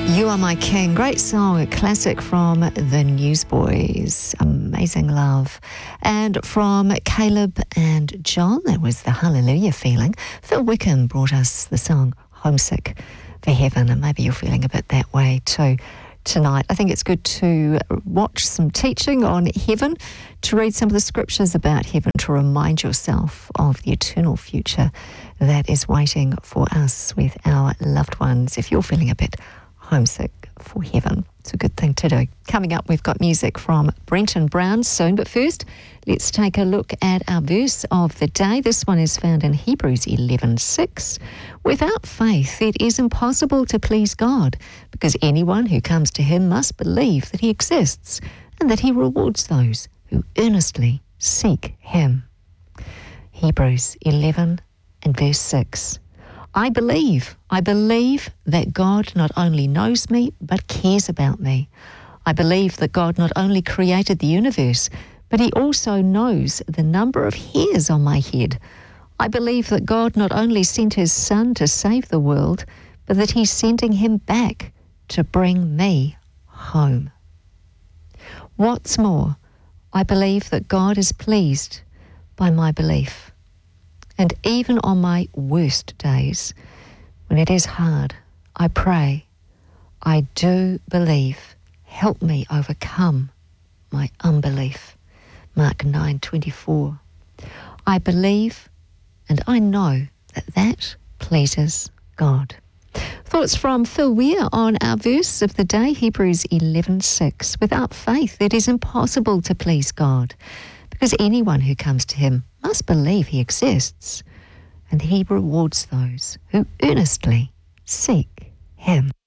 You Are My King, great song, a classic from the Newsboys, Amazing Love. And from Caleb and John, that was the Hallelujah feeling. Phil Wickham brought us the song Homesick for Heaven, and maybe you're feeling a bit that way too tonight. I think it's good to watch some teaching on heaven, to read some of the scriptures about heaven, to remind yourself of the eternal future that is waiting for us with our loved ones. If you're feeling a bit homesick for heaven, it's a good thing to do. Coming up, we've got music from Brenton Brown soon, but first, let's take a look at our verse of the day. This one is found in Hebrews 11:6. Without faith, it is impossible to please God, because anyone who comes to him must believe that he exists and that he rewards those who earnestly seek him. Hebrews 11 and verse 6. I believe that God not only knows me, but cares about me. I believe that God not only created the universe, but he also knows the number of hairs on my head. I believe that God not only sent his Son to save the world, but that he's sending him back to bring me home. What's more, I believe that God is pleased by my belief. And even on my worst days, when it is hard, I pray, I do believe. Help me overcome my unbelief. Mark 9:24. I believe and I know that pleases God. Thoughts from Phil Weir on our verse of the day, Hebrews 11:6. Without faith, it is impossible to please God, because anyone who comes to him must believe he exists, and he rewards those who earnestly seek him.